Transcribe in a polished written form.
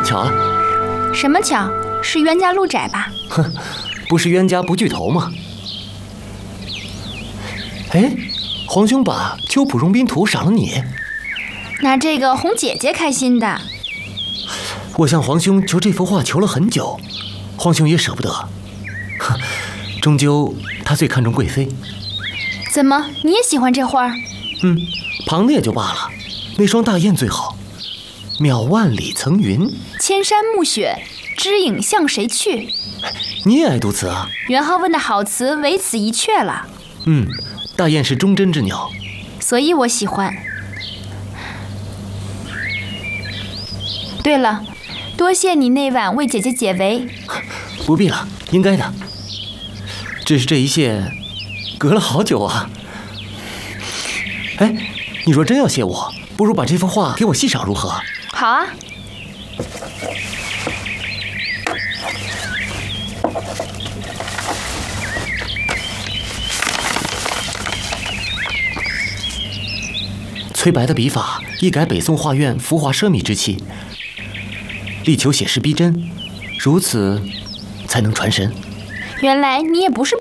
巧了。 什么巧？是冤家路窄吧？ 哼，不是冤家不聚头吗？哎，皇兄把《秋浦荣宾图》赏了你， 那这个哄姐姐开心的。 我向皇兄求这幅画求了很久，皇兄也舍不得。哼，终究他最看重贵妃。 怎么，你也喜欢这画？ 旁的也就罢了，那双大雁最好。渺万里层云， 千山暮雪，知影向谁去？ 你也爱读词啊？ 元昊问的好词，唯此一阙了。 大雁是忠贞之鸟， 所以我喜欢。对了，多谢你那晚为姐姐解围。 不必了，应该的。只是这一谢，隔了好久啊。哎，你若真要谢我，不如把这幅画给我欣赏如何？ 好啊。 崔白的笔法一改北宋画院浮华奢靡之气，力求写实逼真，如此才能传神。 原来你也不是